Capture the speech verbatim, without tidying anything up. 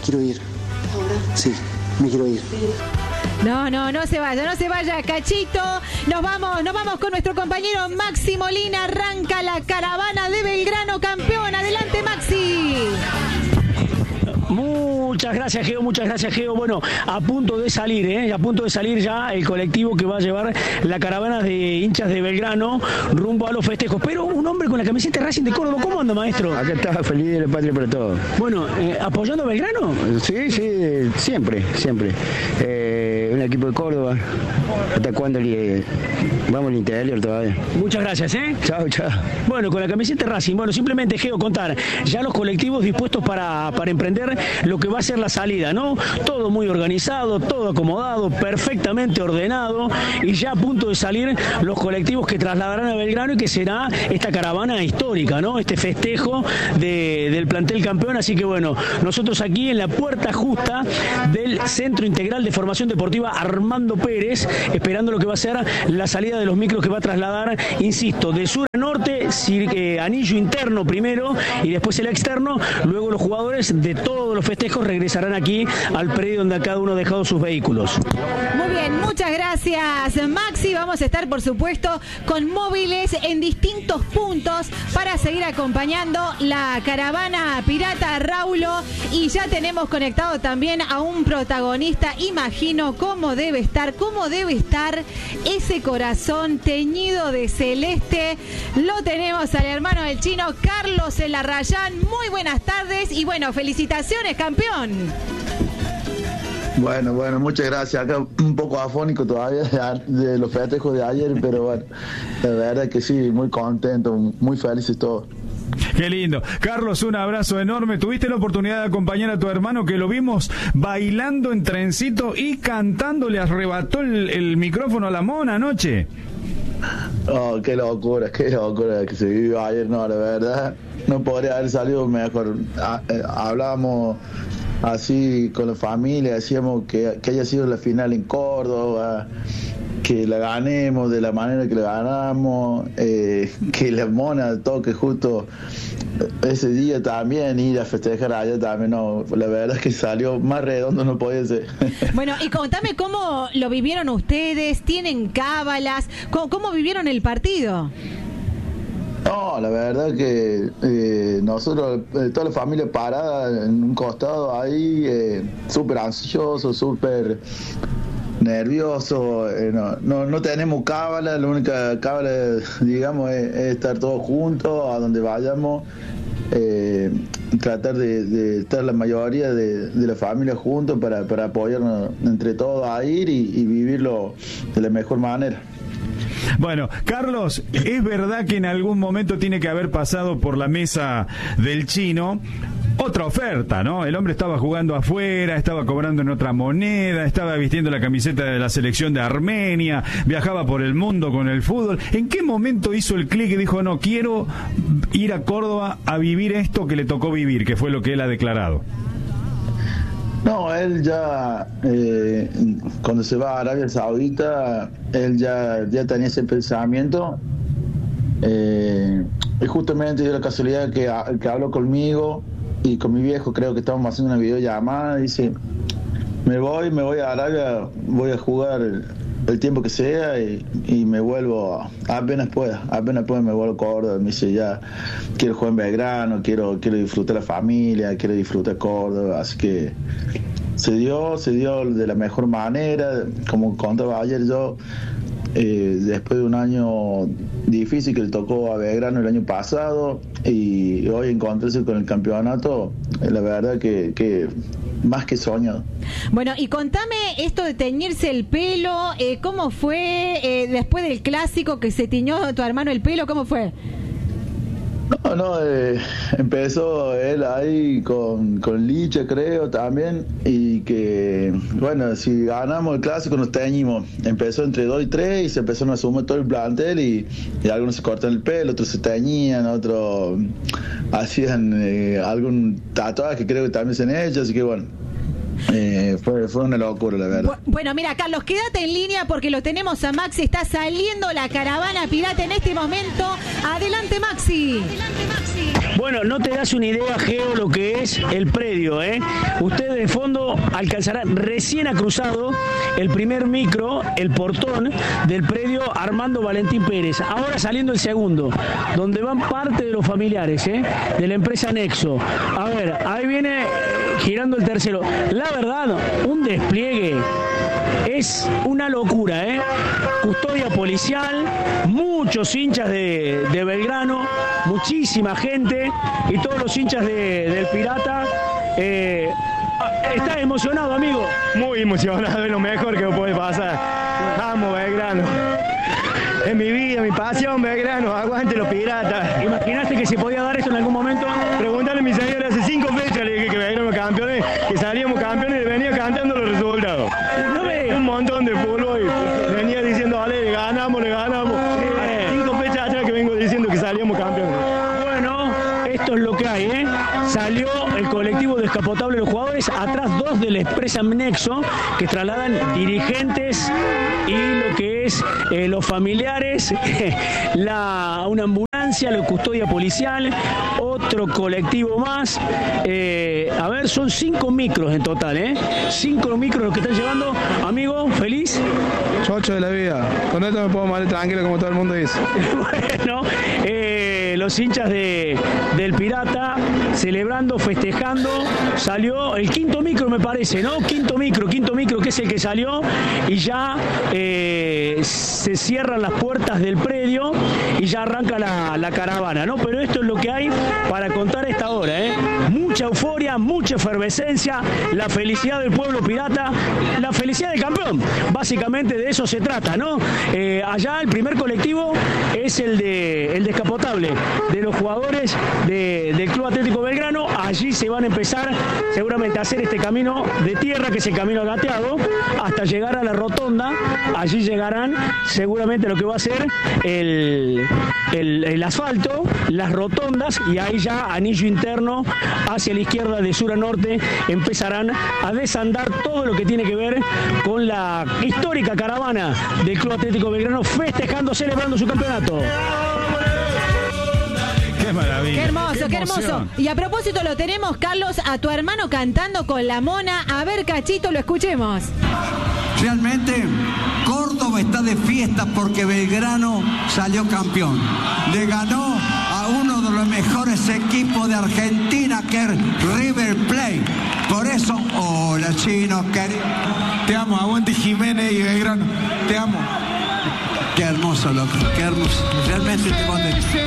quiero ir. ¿Ahora? Sí, me quiero ir. No, no, no se vaya, no se vaya, Cachito. Nos vamos, nos vamos con nuestro compañero Maxi Molina. Arranca la caravana de Belgrano campeón. Adelante, Maxi. Muchas gracias, Geo, muchas gracias, Geo. Bueno, a punto de salir, ¿eh? A punto de salir ya el colectivo que va a llevar la caravana de hinchas de Belgrano rumbo a los festejos. Pero un hombre con la camiseta Racing de Córdoba, ¿cómo anda, maestro? Acá está, feliz de la patria para todos. Bueno, eh, ¿apoyando a Belgrano? Sí, sí, siempre, siempre. Eh, un equipo de Córdoba. ¿Hasta cuándo le... vamos al interior todavía? Muchas gracias, ¿eh? Chao, chao. Bueno, con la camiseta Racing, bueno, simplemente, Geo, contar ya los colectivos dispuestos para, para emprender lo que va a ser la salida, ¿no? Todo muy organizado, todo acomodado, perfectamente ordenado y ya a punto de salir los colectivos que trasladarán a Belgrano y que será esta caravana histórica, ¿no? Este festejo de, del plantel campeón. Así que bueno, nosotros aquí en la puerta justa del Centro Integral de Formación Deportiva Armando Pérez, esperando lo que va a ser la salida de los micros que va a trasladar, insisto, de sur a norte, eh, anillo interno primero y después el externo, luego los jugadores de todos los festejos regresarán aquí al predio donde cada uno ha dejado sus vehículos. Muy bien, muchas gracias, Maxi. Vamos a estar, por supuesto, con móviles en distintos puntos para seguir acompañando la caravana pirata Raulo. Y ya tenemos conectado también a un protagonista. Imagino cómo debe estar, cómo debe estar ese corazón teñido de celeste. Lo tenemos al hermano del Chino, Carlos Elarrayán. Muy buenas tardes y bueno, felicitaciones, campeón. Bueno, bueno, muchas gracias. Acá un poco afónico todavía de, de los festejos de ayer, pero bueno, la verdad es que sí, muy contento, muy felices todos. Qué lindo. Carlos, un abrazo enorme. ¿Tuviste la oportunidad de acompañar a tu hermano que lo vimos bailando en trencito y cantando? ¿Le arrebató el, el micrófono a la mona anoche? Oh, qué locura, qué locura que se vivió ayer, no, la verdad, no podría haber salido mejor. Hablábamos así con la familia, decíamos que, que haya sido la final en Córdoba, que la ganemos de la manera que la ganamos, eh, que la mona toque justo ese día también, ir a festejar allá también, no, la verdad es que salió más redondo, no podía ser. Bueno, y contame cómo lo vivieron ustedes, ¿tienen cábalas? ¿Cómo, cómo vivieron el partido? No, la verdad que eh, nosotros, eh, toda la familia parada en un costado ahí, eh, súper ansioso, súper nervioso, eh, no, no, no tenemos cábala, la única cábala, digamos, es, es estar todos juntos, a donde vayamos, eh, tratar de, de estar la mayoría de, de la familia juntos para, para apoyarnos entre todos a ir y, y vivirlo de la mejor manera. Bueno, Carlos, es verdad que en algún momento tiene que haber pasado por la mesa del Chino otra oferta, ¿no? El hombre estaba jugando afuera, estaba cobrando en otra moneda, estaba vistiendo la camiseta de la selección de Armenia, viajaba por el mundo con el fútbol. ¿En qué momento hizo el clic y dijo, no, quiero ir a Córdoba a vivir esto que le tocó vivir, que fue lo que él ha declarado? No, él ya, eh, cuando se va a Arabia Saudita, él ya, ya tenía ese pensamiento. Eh, y justamente dio la casualidad que, que habló conmigo y con mi viejo, creo que estábamos haciendo una videollamada, dice, me voy, me voy a Arabia, voy a jugar el, el tiempo que sea y, y me vuelvo, a, apenas pueda, apenas pueda me vuelvo a Córdoba. Me dice, ya quiero jugar en Belgrano, quiero, quiero disfrutar la familia, quiero disfrutar Córdoba, así que se dio, se dio de la mejor manera, como contaba ayer yo, eh, después de un año difícil que le tocó a Belgrano el año pasado y hoy encontrarse con el campeonato, la verdad que, que más que soñado. Bueno, y contame esto de teñirse el pelo, eh, ¿cómo fue eh, después del clásico que se tiñó tu hermano el pelo? ¿Cómo fue? No, no, eh, empezó él ahí con, con Licha, creo, también, y que, bueno, si ganamos el clásico nos teñimos. Empezó entre dos y tres y se empezaron a sumar todo el plantel y, y algunos se cortan el pelo, otros se teñían, otros hacían eh, algún tatuaje que creo que también se han hecho, así que bueno, Eh, fue, fue una locura, la verdad. Bueno, mira, Carlos, quédate en línea porque lo tenemos a Maxi. Está saliendo la caravana pirata en este momento. Adelante, Maxi. Adelante, Maxi. Bueno, no te das una idea, Geo, lo que es el predio, ¿eh? Ustedes de fondo alcanzarán, recién ha cruzado el primer micro, el portón del predio Armando Valentín Pérez. Ahora saliendo el segundo, donde van parte de los familiares, ¿eh? De la empresa Nexo. A ver, ahí viene girando el tercero. La verdad, un despliegue es una locura, ¿eh? Custodia policial, muchos hinchas de, de Belgrano, muchísima gente y todos los hinchas de, del Pirata. Eh, ¿Estás emocionado, amigo? Muy emocionado, es lo mejor que puede pasar. Vamos, Belgrano. Es mi vida, mi pasión, Belgrano, aguante los Piratas. ¿Imaginaste que se podía dar eso en algún momento? Preguntale a mi señor, hace cinco fechas le dije que Belgrano campeones, que salíamos campeones y venía cantando los resultados. No me... Un montón de fútbol y venía diciendo, vale, le ganamos, le ganamos. Hace cinco fechas atrás que vengo diciendo que salíamos campeones. Bueno, esto es lo que hay, ¿eh? Salió el colectivo descapotable de los jugadores, atrás dos de la empresa Nexo, que trasladan dirigentes y lo que es eh, los familiares, la, una ambulancia, la custodia policial, otro colectivo más. Eh, a ver, son cinco micros en total, ¿eh? Cinco micros los que están llevando. Amigo, ¿feliz? Chocho de la vida. Con esto me puedo morir tranquilo como todo el mundo dice. Bueno, eh, los hinchas de, del Pirata celebrando, festejando. Salió el quinto micro, me parece, ¿no? Quinto micro, quinto micro, que es el que salió. Y ya eh, se cierran las puertas del predio y ya arranca la, la caravana, ¿no? Pero esto es lo que hay para contar a esta hora, ¿eh? Mucha euforia, mucha efervescencia, la felicidad del pueblo pirata, la felicidad del campeón. Básicamente de eso se trata, ¿no? Eh, allá el primer colectivo es el de el descapotable de los jugadores de, del Club Atlético Belgrano. Allí se van a empezar seguramente a hacer este camino de tierra, que es el camino gateado, hasta llegar a la rotonda. Allí llegarán seguramente lo que va a ser el, el, el asfalto, las rotondas, y ahí ya anillo interno hacia la izquierda, de sur a norte, empezarán a desandar todo lo que tiene que ver con la histórica caravana del Club Atlético Belgrano, festejando, celebrando su campeonato. Qué maravilla. Qué hermoso, qué, qué hermoso. Y a propósito lo tenemos, Carlos, a tu hermano cantando con la mona. A ver, Cachito, lo escuchemos. Realmente Córdoba está de fiesta porque Belgrano salió campeón. Le ganó a uno de los mejores equipos de Argentina, que es River Plate. Por eso, hola chino, querido. Te amo, aguante Jiménez y Belgrano. Te amo. Qué hermoso, loco, qué hermoso. Realmente te mando.